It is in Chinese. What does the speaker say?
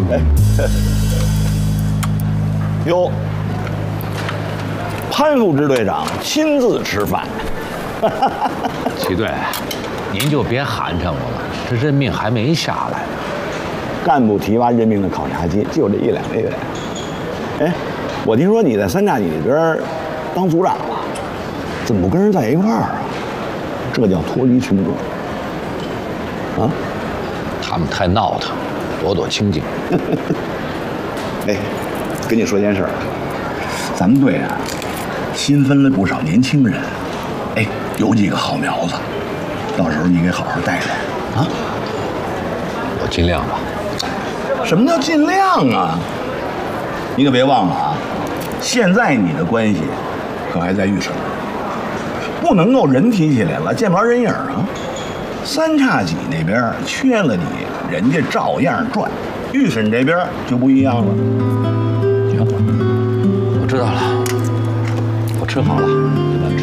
哟，潘副支队长亲自吃饭。 齐队，您就别寒碜我了，这任命还没下来呢。 干部提拔任命的考察期就这1、2个月。哎，我听说你在三叉戟那边当组长了，怎么不跟人在一块儿啊？这叫脱离群众啊！ 他们太闹腾，躲躲清静。 哎，跟你说件事儿，咱们队啊，新分了不少年轻人，哎，有几个好苗子，到时候你给好好带带啊！ 我尽量吧。 什么叫尽量啊？你可别忘了啊，现在你的关系可还在御省，不能够人提起来了见不着人影啊。三叉戟那边缺了你，人家照样转，御审这边就不一样了。 行，我知道了，我吃好了。